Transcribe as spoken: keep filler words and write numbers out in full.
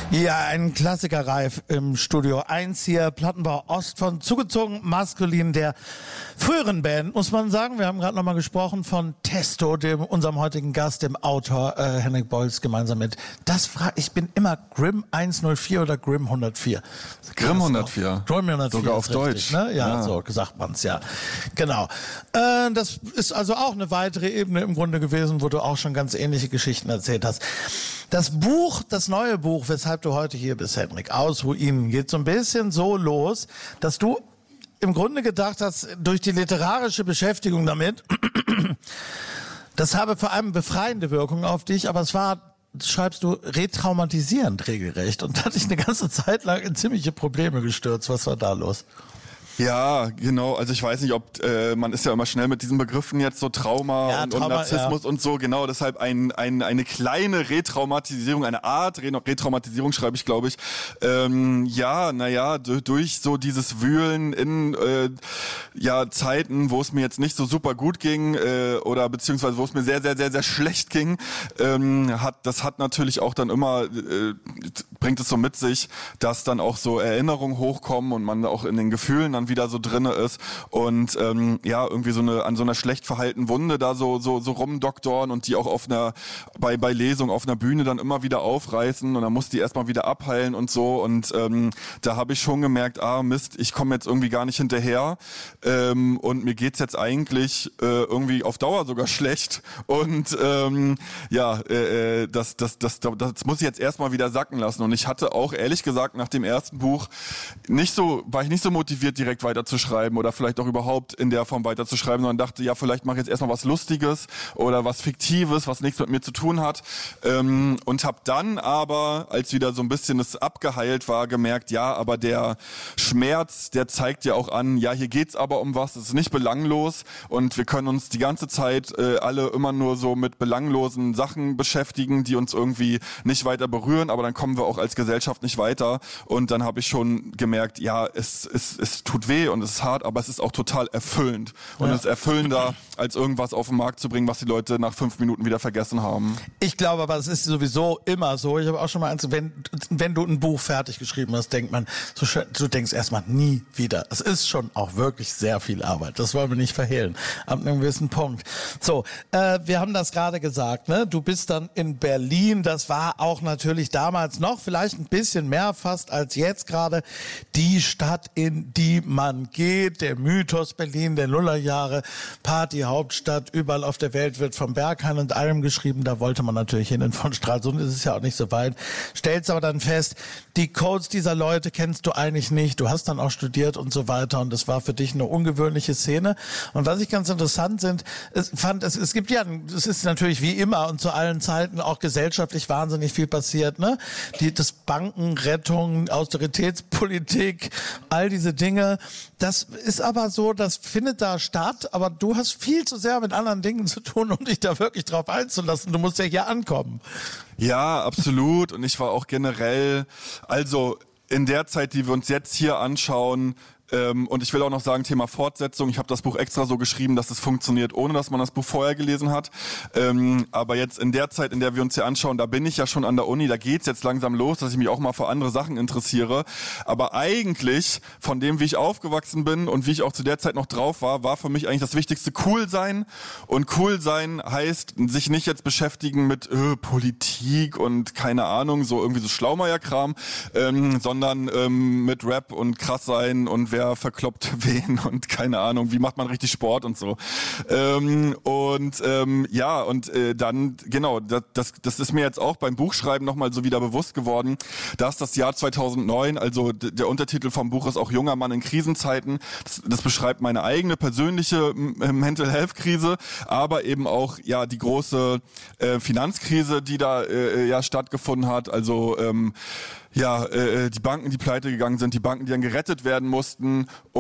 Ja, ein Klassiker-Reif im Studio eins hier, Plattenbau Ost von Zugezogen Maskulin, der früheren Band, muss man sagen. Wir haben gerade nochmal gesprochen von Testo, dem unserem heutigen Gast, dem Autor äh, Henrik Bolz, gemeinsam mit. Das frage ich, bin immer Grimm hundertvier oder Grimm hundertvier? Grimm hundertvier. Grimm hundertvier. Sogar auf richtig, Deutsch. Ne? Ja, ja, so sagt man's ja. Genau. Äh, das ist also auch eine weitere Ebene im Grunde gewesen, wo du auch schon ganz ähnliche Geschichten erzählt hast. Das Buch, das neue Buch, weshalb du heute hier bist, Henrik, Aus Ruinen, geht so ein bisschen so los, dass du im Grunde gedacht hast, durch die literarische Beschäftigung damit, das habe vor allem befreiende Wirkung auf dich, aber es war, schreibst du, retraumatisierend regelrecht, und da hatte ich eine ganze Zeit lang in ziemliche Probleme gestürzt. Was war da los? Ja, genau. Also ich weiß nicht, ob äh, man ist ja immer schnell mit diesen Begriffen jetzt so Trauma, ja, und, Trauma, und Narzissmus, ja, und so. Genau, deshalb ein, ein, eine kleine Retraumatisierung, eine Art Retraumatisierung schreibe ich, glaube ich. Ähm, ja, naja, durch so dieses Wühlen in äh, ja Zeiten, wo es mir jetzt nicht so super gut ging äh, oder beziehungsweise wo es mir sehr, sehr, sehr, sehr schlecht ging, ähm, hat das hat natürlich auch dann immer äh, bringt es so mit sich, dass dann auch so Erinnerungen hochkommen und man auch in den Gefühlen dann wieder so drinne ist und ähm, ja, irgendwie so eine an so einer schlecht verheilten Wunde da so so so rumdoktoren und die auch auf einer bei bei Lesung auf einer Bühne dann immer wieder aufreißen, und dann muss die erstmal wieder abheilen und so, und ähm, da habe ich schon gemerkt, ah Mist, ich komme jetzt irgendwie gar nicht hinterher, ähm, und mir geht's jetzt eigentlich äh, irgendwie auf Dauer sogar schlecht, und ähm, ja, äh, das, das das das das muss ich jetzt erstmal wieder sacken lassen, und ich hatte auch ehrlich gesagt nach dem ersten Buch nicht so war ich nicht so motiviert, direkt weiterzuschreiben oder vielleicht auch überhaupt in der Form weiterzuschreiben, sondern dachte, ja, vielleicht mache ich jetzt erstmal was Lustiges oder was Fiktives, was nichts mit mir zu tun hat, ähm, und habe dann aber, als wieder so ein bisschen es abgeheilt war, gemerkt, ja, aber der Schmerz, der zeigt ja auch an, ja, hier geht's aber um was, es ist nicht belanglos, und wir können uns die ganze Zeit äh, alle immer nur so mit belanglosen Sachen beschäftigen, die uns irgendwie nicht weiter berühren, aber dann kommen wir auch als Gesellschaft nicht weiter, und dann habe ich schon gemerkt, ja, es, es, es tut weh und es ist hart, aber es ist auch total erfüllend. Und ja, es ist erfüllender, als irgendwas auf den Markt zu bringen, was die Leute nach fünf Minuten wieder vergessen haben. Ich glaube aber, es ist sowieso immer so. Ich habe auch schon mal eins, wenn, wenn du ein Buch fertig geschrieben hast, denkt man, so, du denkst erstmal nie wieder. Es ist schon auch wirklich sehr viel Arbeit. Das wollen wir nicht verhehlen. Ab einem gewissen Punkt. So, äh, wir haben das gerade gesagt, ne? Du bist dann in Berlin. Das war auch natürlich damals noch vielleicht ein bisschen mehr fast als jetzt gerade die Stadt, in die man geht, der Mythos Berlin der Nullerjahre, Partyhauptstadt, überall auf der Welt wird vom Berghain und allem geschrieben, da wollte man natürlich hin, und von Stralsund ist es ja auch nicht so weit, stellst aber dann fest, die Codes dieser Leute kennst du eigentlich nicht, du hast dann auch studiert und so weiter, und das war für dich eine ungewöhnliche Szene. Und was ich ganz interessant sind, es fand, es, es gibt ja, es ist natürlich wie immer und zu allen Zeiten auch gesellschaftlich wahnsinnig viel passiert, ne? Die, das Bankenrettung, Austeritätspolitik, all diese Dinge. Das ist aber so, das findet da statt, aber du hast viel zu sehr mit anderen Dingen zu tun, um dich da wirklich drauf einzulassen. Du musst ja hier ankommen. Ja, absolut. Und ich war auch generell, also in der Zeit, die wir uns jetzt hier anschauen, Ähm, und ich will auch noch sagen, Thema Fortsetzung. Ich habe das Buch extra so geschrieben, dass es funktioniert, ohne dass man das Buch vorher gelesen hat. Ähm, aber jetzt in der Zeit, in der wir uns hier anschauen, da bin ich ja schon an der Uni, da geht's jetzt langsam los, dass ich mich auch mal für andere Sachen interessiere. Aber eigentlich, von dem, wie ich aufgewachsen bin und wie ich auch zu der Zeit noch drauf war, war für mich eigentlich das Wichtigste cool sein. Und cool sein heißt, sich nicht jetzt beschäftigen mit äh, Politik und keine Ahnung, so irgendwie so Schlaumeier-Kram, ähm, sondern ähm, mit Rap und krass sein und wer verkloppt wen und keine Ahnung, wie macht man richtig Sport und so. Ähm, und ähm, ja, und äh, dann, genau, das, das, das ist mir jetzt auch beim Buchschreiben nochmal so wieder bewusst geworden, dass das Jahr zweitausendneun, also d- der Untertitel vom Buch ist auch Junger Mann in Krisenzeiten, das, das beschreibt meine eigene persönliche äh, Mental Health Krise, aber eben auch ja die große äh, Finanzkrise, die da äh, ja stattgefunden hat, also ähm, ja, äh, die Banken, die pleite gegangen sind, die Banken, die dann gerettet werden mussten.